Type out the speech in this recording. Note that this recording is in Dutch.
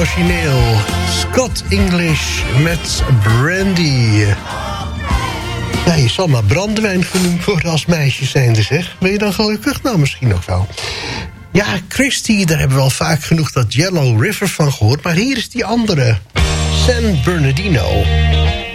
Origineel Scott English met Brandy. Ja, je zal maar brandewijn genoemd worden als meisje zijnde, zeg. Ben je dan gelukkig? Nou, misschien nog wel. Ja, Christy, daar hebben we al vaak genoeg dat Yellow River van gehoord. Maar hier is die andere, San Bernardino.